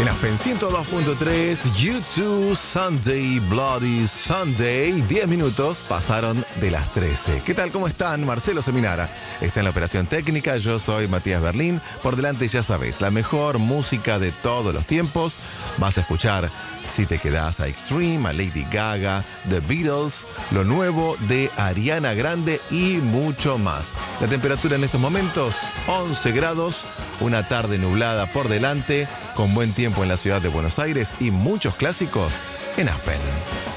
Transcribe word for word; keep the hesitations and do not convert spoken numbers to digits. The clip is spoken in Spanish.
En Aspen ciento dos punto tres, U dos Sunday, Bloody Sunday. diez minutos pasaron de las trece. ¿Qué tal? ¿Cómo están? Marcelo Seminara está en la operación técnica. Yo soy Matías Berlín. Por delante, ya sabes, la mejor música de todos los tiempos. Vas a escuchar, si te quedás, a Extreme, a Lady Gaga, The Beatles, lo nuevo de Ariana Grande y mucho más. La temperatura en estos momentos, once grados. Una tarde nublada por delante, con buen tiempo en la ciudad de Buenos Aires y muchos clásicos en Aspen.